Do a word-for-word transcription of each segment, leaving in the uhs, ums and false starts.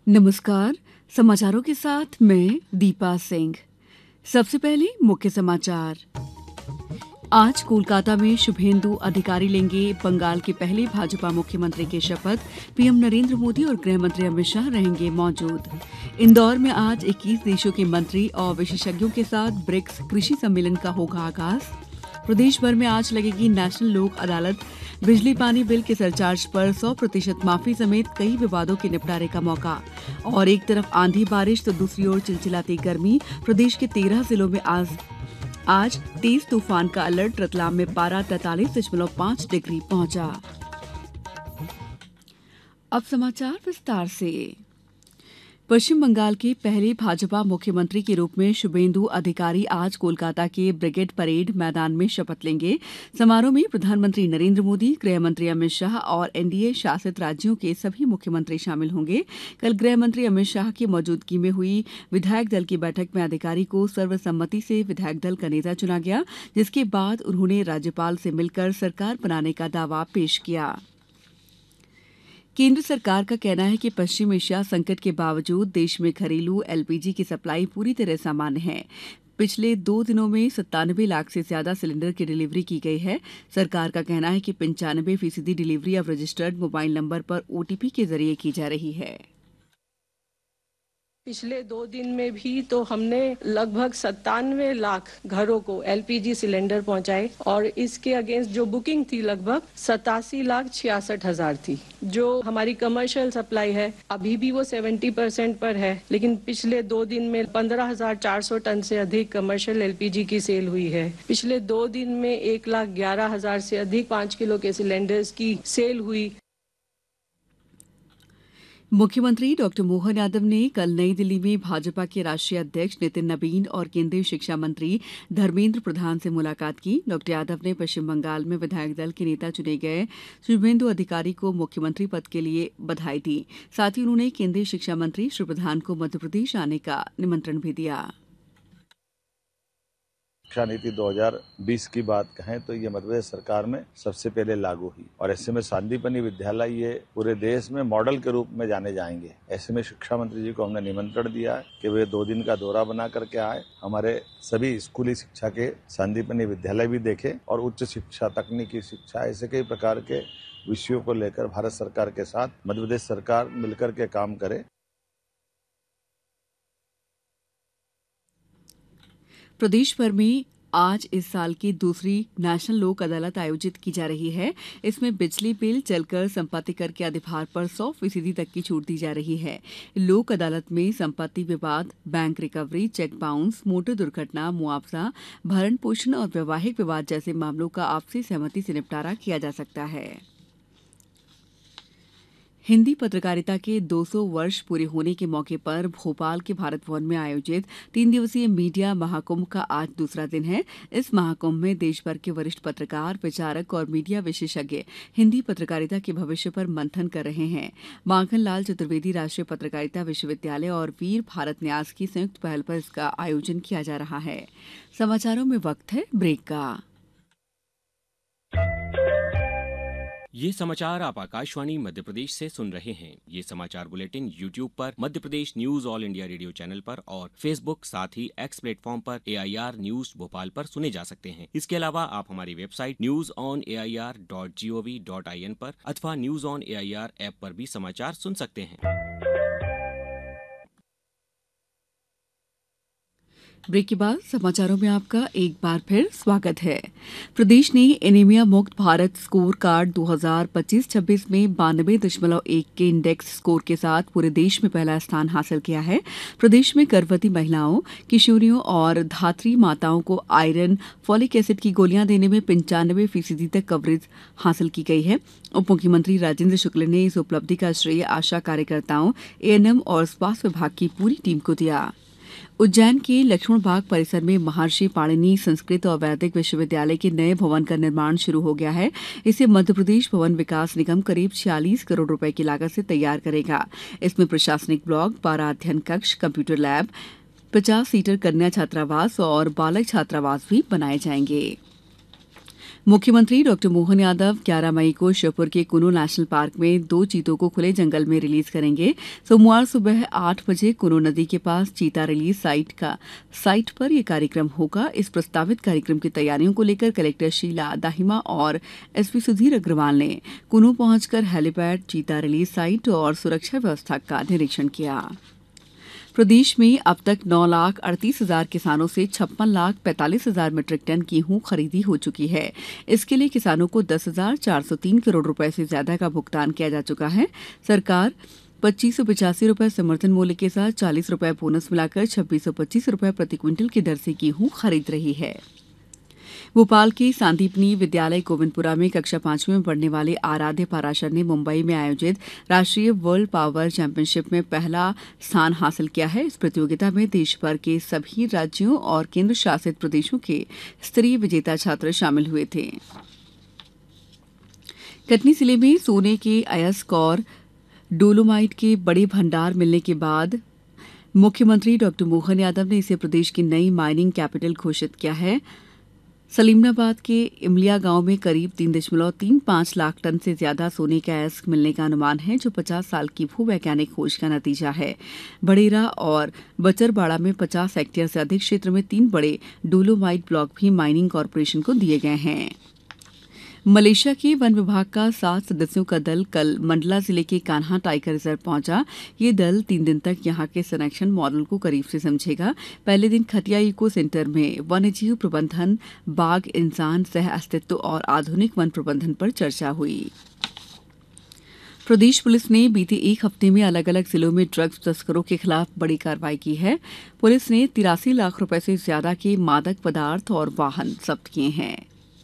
नमस्कार। समाचारों के साथ मैं दीपा सिंह। सबसे पहले मुख्य समाचार। आज कोलकाता में शुभेंदु अधिकारी लेंगे बंगाल के पहले भाजपा मुख्यमंत्री की शपथ। पीएम नरेंद्र मोदी और गृह मंत्री अमित शाह रहेंगे मौजूद। इंदौर में आज इक्कीस देशों के मंत्री और विशेषज्ञों के साथ ब्रिक्स कृषि सम्मेलन का होगा आगाज। प्रदेश भर में आज लगेगी नेशनल लोक अदालत। बिजली पानी बिल के सरचार्ज पर सौ प्रतिशत माफी समेत कई विवादों के निपटारे का मौका। और एक तरफ आंधी बारिश तो दूसरी ओर चिलचिलाती गर्मी। प्रदेश के तेरह जिलों में आज आज तेज तूफान का अलर्ट। रतलाम में पारा तैंतालीस दशमलव पांच डिग्री पहुंचा। अब समाचार विस्तार से। पश्चिम बंगाल के पहले भाजपा मुख्यमंत्री के रूप में शुभेंदु अधिकारी आज कोलकाता के ब्रिगेड परेड मैदान में शपथ लेंगे। समारोह में प्रधानमंत्री नरेंद्र मोदी, गृह मंत्री अमित शाह और एनडीए शासित राज्यों के सभी मुख्यमंत्री शामिल होंगे। कल गृह मंत्री अमित शाह की मौजूदगी में हुई विधायक दल की बैठक में अधिकारी को सर्वसम्मति से विधायक दल का नेता चुना गया, जिसके बाद उन्होंने राज्यपाल से मिलकर सरकार बनाने का दावा पेश किया। केंद्र सरकार का कहना है कि पश्चिम एशिया संकट के बावजूद देश में घरेलू एलपीजी की सप्लाई पूरी तरह सामान्य है। पिछले दो दिनों में सत्तानवे लाख से ज्यादा सिलेंडर की डिलीवरी की गई है। सरकार का कहना है कि पंचानवे फीसदी डिलीवरी अब रजिस्टर्ड मोबाइल नंबर पर ओटीपी के जरिए की जा रही है। पिछले दो दिन में भी तो हमने लगभग सत्तानवे लाख घरों को एलपीजी सिलेंडर पहुंचाए और इसके अगेंस्ट जो बुकिंग थी लगभग सतासी लाख छियासठ हजार थी। जो हमारी कमर्शियल सप्लाई है अभी भी वो सत्तर परसेंट पर है, लेकिन पिछले दो दिन में पंद्रह हजार चार सौ टन से अधिक कमर्शियल एलपीजी की सेल हुई है। पिछले दो दिन में एक लाख ग्यारह हजार से अधिक पाँच किलो के सिलेंडर्स की सेल हुई। मुख्यमंत्री डॉक्टर मोहन यादव ने कल नई दिल्ली में भाजपा के राष्ट्रीय अध्यक्ष नितिन नबीन और केंद्रीय शिक्षा मंत्री धर्मेंद्र प्रधान से मुलाकात की। डॉक्टर यादव ने पश्चिम बंगाल में विधायक दल के नेता चुने गए शुभेंदु अधिकारी को मुख्यमंत्री पद के लिए बधाई दी। साथ ही उन्होंने केंद्रीय शिक्षा मंत्री श्री प्रधान को मध्यप्रदेश आने का निमंत्रण भी दिया। शिक्षा नीति दो हज़ार बीस की बात कहें तो ये मध्य प्रदेश सरकार में सबसे पहले लागू हुई और ऐसे में सांदीपनि विद्यालय ये पूरे देश में मॉडल के रूप में जाने जाएंगे। ऐसे में शिक्षा मंत्री जी को हमने निमंत्रण दिया है कि वे दो दिन का दौरा बना करके आए, हमारे सभी स्कूली शिक्षा के सांदीपनि विद्यालय भी देखें और उच्च शिक्षा, तकनीकी शिक्षा, ऐसे कई प्रकार के विषयों को लेकर भारत सरकार के साथ मध्य प्रदेश सरकार मिलकर के काम करे। प्रदेश भर में आज इस साल की दूसरी नेशनल लोक अदालत आयोजित की जा रही है। इसमें बिजली बिल, जलकर, संपत्ति कर के अधिभार पर सौ फीसदी तक की छूट दी जा रही है। लोक अदालत में संपत्ति विवाद, bank recovery, cheque bounce, motor दुर्घटना, मुआवजा, भरण पोषण और वैवाहिक विवाद जैसे मामलों का आपसी सहमति से निपटारा किया जा सकता है। हिंदी पत्रकारिता के दो सौ वर्ष पूरे होने के मौके पर भोपाल के भारत भवन में आयोजित तीन दिवसीय मीडिया महाकुंभ का आज दूसरा दिन है। इस महाकुंभ में देश भर के वरिष्ठ पत्रकार, विचारक और मीडिया विशेषज्ञ हिंदी पत्रकारिता के भविष्य पर मंथन कर रहे हैं। माखनलाल चतुर्वेदी राष्ट्रीय पत्रकारिता विश्वविद्यालय और वीर भारत न्यास की संयुक्त पहल पर इसका आयोजन किया जा रहा है। समाचारों में वक्त है ब्रेक का। ये समाचार आप आकाशवाणी मध्य प्रदेश से सुन रहे हैं। ये समाचार बुलेटिन यूट्यूब पर Madhya Pradesh news all India radio channel पर और फेसबुक साथ ही एक्स प्लेटफॉर्म पर एआईआर न्यूज भोपाल पर सुने जा सकते हैं। इसके अलावा आप हमारी website news on AIR dot gov dot IN पर अथवा न्यूज ऑन एआईआर ऐप पर भी समाचार सुन सकते हैं। ब्रेक के बाद समाचारों में आपका एक बार फिर स्वागत है। प्रदेश ने एनीमिया मुक्त भारत स्कोर कार्ड दो हज़ार पच्चीस छब्बीस में बानवे दशमलव एक के इंडेक्स स्कोर के साथ पूरे देश में पहला स्थान हासिल किया है। प्रदेश में गर्भवती महिलाओं, किशोरियों और धात्री माताओं को आयरन, फॉलिक एसिड की गोलियां देने में पंचानवे फीसदी तक कवरेज हासिल की गई है। उप मुख्यमंत्री राजेंद्र शुक्ल ने इस उपलब्धि का श्रेय आशा कार्यकर्ताओं, एएनएम और स्वास्थ्य विभाग की पूरी टीम को दिया। उज्जैन के लक्ष्मण बाग परिसर में महर्षि पाणिनि संस्कृत और वैदिक विश्वविद्यालय के नए भवन का निर्माण शुरू हो गया है। इसे मध्य प्रदेश भवन विकास निगम करीब छियालीस करोड़ रुपए की लागत से तैयार करेगा। इसमें प्रशासनिक ब्लॉक, बारह अध्ययन कक्ष, कंप्यूटर लैब, पचास सीटर कन्या छात्रावास और बालक छात्रावास भी बनाए जाएंगे। मुख्यमंत्री डॉक्टर मोहन यादव ग्यारह मई को श्योपुर के कुनो नेशनल पार्क में दो चीतों को खुले जंगल में रिलीज करेंगे। सोमवार सुबह आठ बजे कुनो नदी के पास चीता रिलीज साइट का साइट पर यह कार्यक्रम होगा। इस प्रस्तावित कार्यक्रम की तैयारियों को लेकर कलेक्टर शीला दाहिमा और एसपी सुधीर अग्रवाल ने कुनो पहुंचकर हेलीपैड, चीता रिलीज साइट और सुरक्षा व्यवस्था का निरीक्षण किया। प्रदेश में अब तक नौ लाख अड़तीस हजार किसानों से छप्पन लाख पैंतालीस हजार मीट्रिक टन गेहूं खरीदी हो चुकी है। इसके लिए किसानों को दस हजार चार सौ तीन करोड़ रुपए से ज्यादा का भुगतान किया जा चुका है। सरकार पच्चीस सौ पिचासी रुपए समर्थन मूल्य के साथ चालीस रुपए बोनस मिलाकर छब्बीस सौ पच्चीस रुपए प्रति क्विंटल की दर से गेहूं खरीद रही है। भोपाल के सांदीपनी विद्यालय गोविंदपुरा में कक्षा पांचवी में पढ़ने वाले आराध्य पाराशर ने मुंबई में आयोजित राष्ट्रीय वर्ल्ड पावर चैंपियनशिप में पहला स्थान हासिल किया है। इस प्रतियोगिता में देश भर के सभी राज्यों और केंद्र शासित प्रदेशों के स्तरीय विजेता छात्र शामिल हुए थे। कटनी जिले में सोने के अयस्क और डोलोमाइट के बड़े भंडार मिलने के बाद मुख्यमंत्री डॉक्टर मोहन यादव ने इसे प्रदेश की नई माइनिंग कैपिटल घोषित किया है। सलीमनाबाद के इमलिया गांव में करीब तीन दशमलव तीन पांच लाख टन से ज्यादा सोने का अयस्क मिलने का अनुमान है, जो पचास साल की भूवैज्ञानिक खोज का नतीजा है। बड़ेरा और बचरबाड़ा में पचास हेक्टेयर से अधिक क्षेत्र में तीन बड़े डोलोमाइट ब्लॉक भी माइनिंग कॉर्पोरेशन को दिए गए हैं। मलेशिया के वन विभाग का सात सदस्यों का दल कल मंडला जिले के कान्हा टाइगर रिजर्व पहुंचा। ये दल तीन दिन तक यहां के संरक्षण मॉडल को करीब से समझेगा। पहले दिन खटिया इको सेंटर में वन्यजीव प्रबंधन, बाघ इंसान सह अस्तित्व और आधुनिक वन प्रबंधन पर चर्चा हुई। प्रदेश पुलिस ने बीते एक हफ्ते में अलग अलग जिलों में ड्रग्स तस्करों के खिलाफ बड़ी कार्रवाई की है। पुलिस ने तिरासी लाख रुपए से ज्यादा के मादक पदार्थ और वाहन जब्त किए हैं।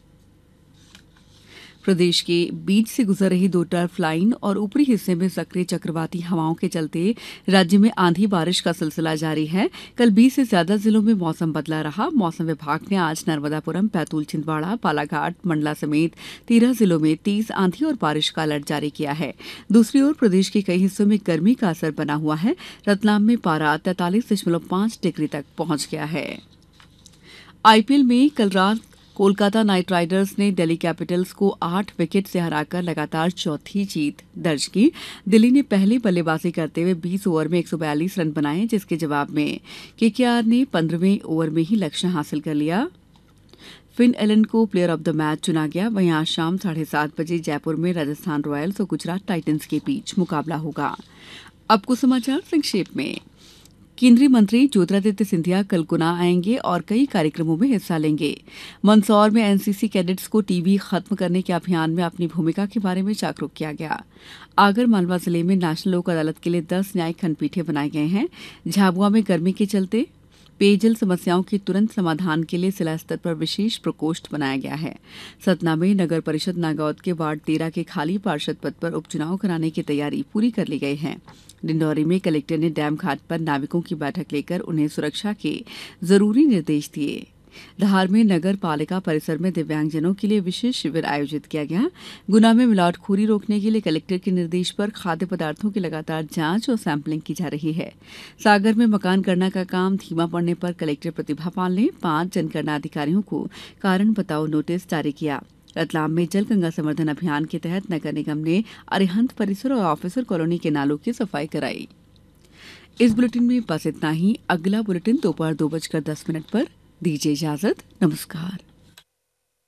प्रदेश के बीच से गुजर रही दो टर्फ लाइन और ऊपरी हिस्से में सक्रिय चक्रवाती हवाओं के चलते राज्य में आंधी बारिश का सिलसिला जारी है। कल बीस से ज्यादा जिलों में मौसम बदला रहा। मौसम विभाग ने आज नर्मदापुरम, बैतूल, छिंदवाड़ा, बालाघाट, मंडला समेत तेरह जिलों में तेज आंधी और बारिश का अलर्ट जारी किया है। दूसरी ओर प्रदेश के कई हिस्सों में गर्मी का असर बना हुआ है। रतलाम में पारा तैंतालीस दशमलव पांच डिग्री तक पहुंच गया है। आईपीएल में कल रात कोलकाता नाइट राइडर्स ने दिल्ली कैपिटल्स को आठ विकेट से हराकर लगातार चौथी जीत दर्ज की। दिल्ली ने पहले बल्लेबाजी करते हुए बीस ओवर में एक सौ बयालीस रन बनाए, जिसके जवाब में केकेआर ने पंद्रहवें ओवर में ही लक्ष्य हासिल कर लिया। फिन एलन को प्लेयर ऑफ द मैच चुना गया। वहीं आज शाम साढ़े सात बजे जयपुर में राजस्थान रॉयल्स और गुजरात टाइटंस के बीच मुकाबला होगा। अब कुछ समाचार संक्षेप में। केंद्रीय मंत्री ज्योतिरादित्य सिंधिया कल गुना आएंगे और कई कार्यक्रमों में हिस्सा लेंगे। मंदसौर में एनसीसी कैडेट्स को टीबी खत्म करने के अभियान में अपनी भूमिका के बारे में जागरूक किया गया। आगर मालवा जिले में नेशनल लोक अदालत के लिए दस न्यायिक खंडपीठें बनाए गए हैं। झाबुआ में गर्मी के चलते पेयजल समस्याओं के तुरंत समाधान के लिए जिला स्तर पर विशेष प्रकोष्ठ बनाया गया है। सतना में नगर परिषद नागौद के वार्ड तेरह के खाली पार्षद पद पर उपचुनाव कराने की तैयारी पूरी कर ली गई है। डिंडौरी में कलेक्टर ने डैम घाट पर नाविकों की बैठक लेकर उन्हें सुरक्षा के जरूरी निर्देश दिए। धार में नगर पालिका परिसर में दिव्यांगजनों के लिए विशेष शिविर आयोजित किया गया। गुना में मिलावटखोरी रोकने के लिए कलेक्टर के निर्देश पर खाद्य पदार्थों की लगातार जांच और सैंपलिंग की जा रही है। सागर में मकान गणना का काम धीमा पड़ने पर कलेक्टर प्रतिभा पाल ने पांच जनगणना अधिकारियों को कारण बताओ नोटिस जारी किया। रतलाम में जल गंगा संवर्धन अभियान के तहत नगर निगम ने अरिहंत परिसर और ऑफिसर कॉलोनी के नालों की सफाई कराई। इस बुलेटिन में बस इतना ही। अगला बुलेटिन दोपहर दो बजकर दस मिनट पर। दीजिए इजाजत। नमस्कार।